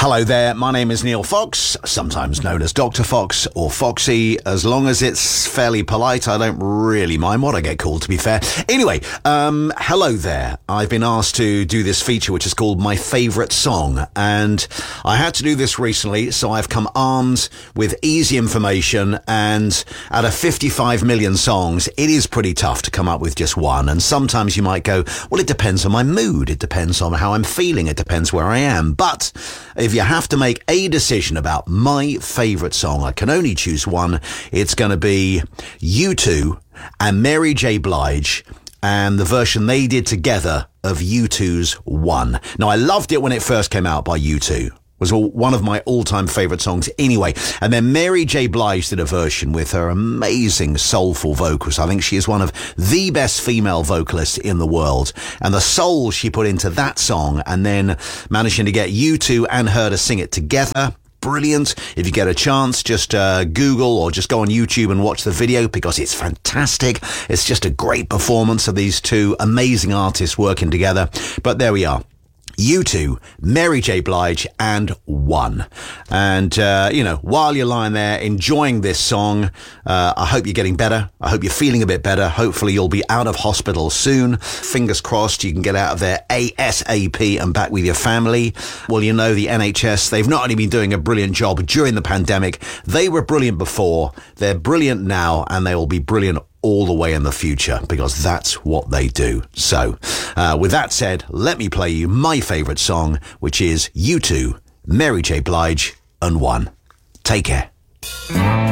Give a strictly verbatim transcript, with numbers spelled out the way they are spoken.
Hello there, my name is Neil Fox, sometimes known as Doctor Fox or Foxy. As long as it's fairly polite, I don't really mind what I get called, to be fair. Anyway, um, hello there. I've been asked to do this feature, which is called My Favourite Song, and I had to do this recently, so I've come armed with easy information, and out of fifty-five million songs, it is pretty tough to come up with just one, and sometimes you might go, well, it depends on my mood, it depends on how I'm feeling, it depends where I am, but if you have to make a decision about my favourite song, I can only choose one. It's going to be U two and Mary J. Blige and the version they did together of U two's One. Now, I loved it when it first came out by U two. Was one of my all-time favourite songs anyway. And then Mary J. Blige did a version with her amazing soulful vocals. I think she is one of the best female vocalists in the world. And the soul she put into that song, and then managing to get U two and her to sing it together, brilliant. If you get a chance, just uh, Google or just go on YouTube and watch the video, because it's fantastic. It's just a great performance of these two amazing artists working together. But there we are. U two, Mary J. Blige, and One. And, uh, you know, while you're lying there enjoying this song, uh, I hope you're getting better. I hope you're feeling a bit better. Hopefully you'll be out of hospital soon. Fingers crossed you can get out of there ASAP and back with your family. Well, you know, the N H S, they've not only been doing a brilliant job during the pandemic, they were brilliant before, they're brilliant now, and they will be brilliant all the way in the future, because that's what they do. So, uh, with that said, let me play you my favourite song, which is U two, Mary J. Blige, and One. Take care.